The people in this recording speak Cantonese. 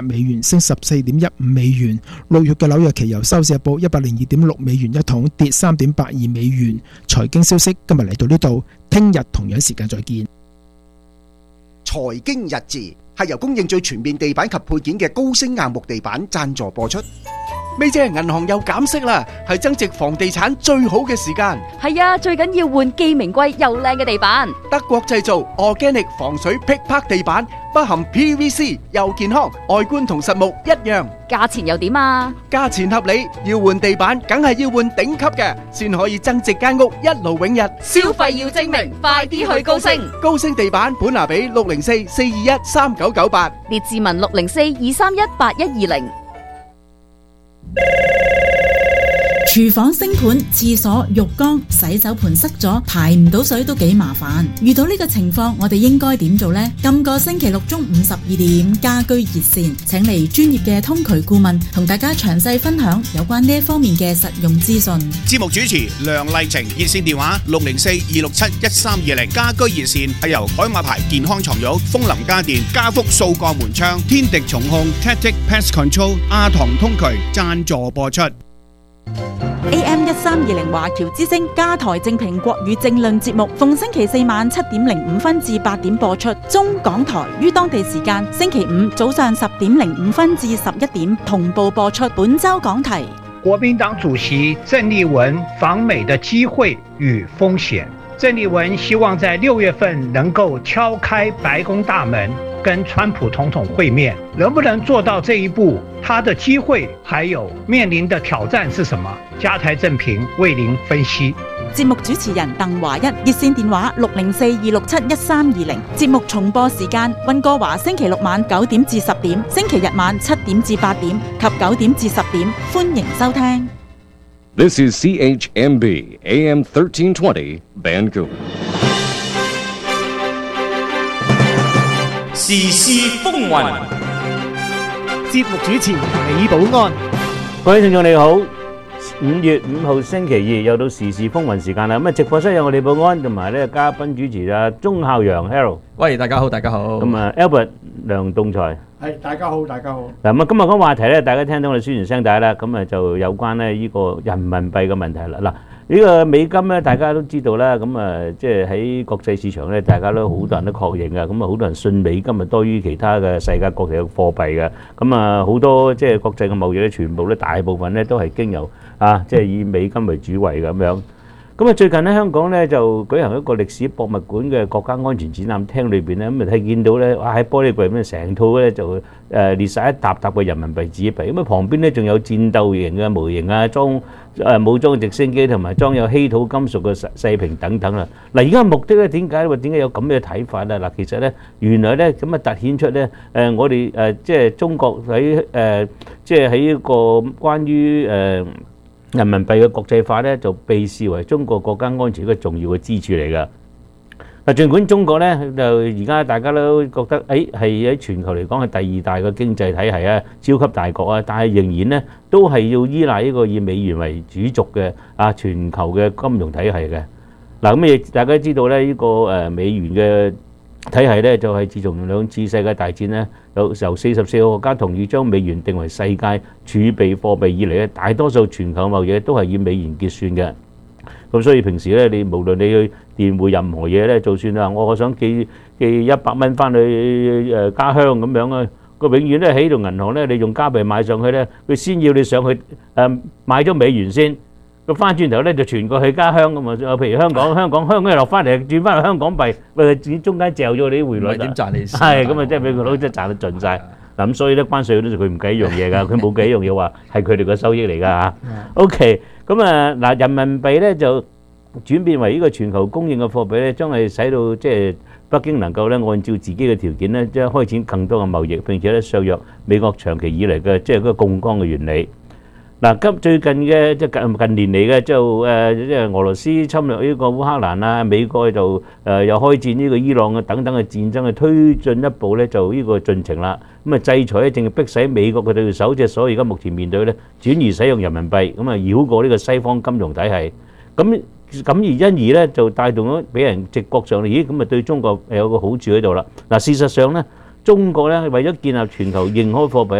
美元，升14.15美元。6月嘅紐約期油收市報102.6美元一桶，跌3.82美元。財經消息今日嚟到呢度，聽日同樣時間再見。 財經日誌係由供應最全面地板及配件嘅高升硬木地板贊助播出。 咪姐，銀行又減息啦，係增值房地產最好嘅時間。 係啊，最緊要換既名貴又靚嘅地板。 德國製造 Organic 防水劈拍地板，不含 PVC， 又健康，外觀同實木一樣。 價錢又點啊？ 價錢合理，要換地板梗係要換頂級嘅，先可以增值間屋一勞永逸。 消費要精明，快啲去高升。 高升地板本拿比604-421-3998， 列治文604-231-8120。 廚房升盤、廁所、浴缸、洗手盆塞咗，排唔到水都幾麻煩。遇到呢個情況，我哋應該點做呢？今個星期六中午12點，家居熱線請嚟專業嘅通渠顧問同大家詳細分享有關呢一方面嘅實用資訊。 節目主持梁麗晴，熱線電話604-267-1320。家居熱線係由海馬牌健康床褥、楓林家電、家福掃過門窗、天敵重控、Tactic Pest Control、阿唐通渠贊助播出。 AM 1320華僑之聲加台正評國語政論節目，逢星期四晚7:05至8點播出。中港台於當地時間星期五早上10:05至11點同步播出。本周講題： 國民黨主席鄭麗文訪美的機會與風險。鄭麗文希望在6月份能夠敲開白宮大門，跟川普總統會面，能不能做到這一步？他的機會還有面臨的挑戰是什麼？加台正評為您分析。 節目主持人鄧華一，熱線電話604-267-1320。節目重播時間：溫哥華星期六晚9點至10點，星期日晚7點至8點及9點至10點。歡迎收聽。 This is CHMB AM 1320 Vancouver。 時事風雲， 節目主持李寶安。 各位聽眾你好，5月5號星期二又到時事風雲時間啦。咁啊，直播室有我李寶安同埋呢個嘉賓主持啊，鐘孝陽 Harold。 喂，大家好，大家好。 咁啊 Albert 梁棟才。 係，大家好，大家好。 嗱咁啊，今日講話題咧，大家聽到我哋宣傳聲帶啦，咁啊就有關咧呢個人民幣嘅問題啦。嗱，呢個美金咧，大家都知道啦，咁啊即係喺國際市場咧，大家都好多人都確認嘅，咁啊好多人信美金啊多於其他嘅世界各地嘅貨幣嘅，咁啊好多即係國際嘅貿易咧，全部咧大部分咧都係經由即係以美金為主為嘅咁樣。咁啊，最近咧香港咧就舉行一個歷史博物館嘅國家安全展覽廳裏邊咧，咁啊睇見到咧，哇喺玻璃櫃咁成套咧就列晒一沓沓嘅人民幣紙幣，咁啊旁邊咧仲有戰鬥型嘅模型啊，武裝直升機同埋裝有稀土金屬嘅細瓶等等啦。嗱，而家目的咧點解有咁嘅睇法咧？嗱，其實咧原來咧咁啊突顯出咧我哋即係中國喺即係喺一個關於人民幣嘅國際化咧，就被視為中國國家安全一個重要嘅支柱嚟㗎。嗱，儘管中國咧就而家大家都覺得係喺全球嚟講係第二大嘅經濟體系啊，超級大國啊，但係仍然咧都係要依賴呢個以美元為主軸嘅全球嘅金融體系嘅。嗱，咁亦大家知道咧，呢個美元嘅體系咧就係自從兩次世界大戰咧，由44個國家同意將美元定為世界儲備貨幣以嚟咧，大多數全球貿易都係以美元結算嘅。咁所以平時咧，你無論你去電匯任何嘢咧，就算啊，我想寄100蚊翻去家鄉咁樣啊，個永遠咧喺度銀行咧，你用加幣買上去咧，佢先要你上去買咗美元先。咁翻轉頭咧就傳過去家鄉咁啊！譬如香港又落翻嚟轉翻去香港幣，喂，中間嚼咗你啲匯率， 點賺你？ 係咁啊！即係俾佢佬即係賺得盡曬。嗱咁所以咧關稅都佢唔計一樣嘢㗎，佢冇計一樣嘢話係佢哋嘅收益嚟㗎嚇。OK， 咁啊嗱，人民幣咧就轉變為呢個全球供應嘅貨幣咧，將係使到即係北京能夠咧按照自己嘅條件咧，即係開展更多嘅貿易，並且咧削弱美國長期以嚟嘅即係嗰個槓桿嘅原理。嗱，最近嘅即係近年嚟嘅就即係俄羅斯侵略呢個烏克蘭啊，美國就又開戰呢個伊朗嘅等等嘅戰爭，推進一步咧就呢個進程啦。咁啊制裁咧正係逼使美國嘅對手，即係所以而家目前面對咧轉移使用人民幣，咁啊繞過呢個西方金融體系。咁而因而咧就帶動咗俾人直覺上嚟，咦咁啊對中國有個好處喺度啦。嗱，事實上咧， 中國咧為咗建立全球認可貨幣。